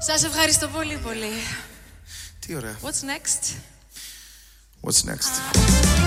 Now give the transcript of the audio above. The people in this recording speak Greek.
Σας ευχαριστώ πολύ πολύ. Τι ωραία. What's next? What's next?